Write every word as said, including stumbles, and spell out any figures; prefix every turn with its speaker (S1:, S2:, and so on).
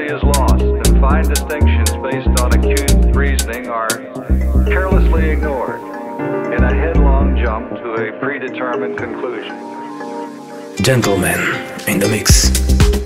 S1: empathy is lost, and fine distinctions based on acute reasoning are carelessly ignored in a headlong jump to a predetermined conclusion.
S2: Gentleman in the mix.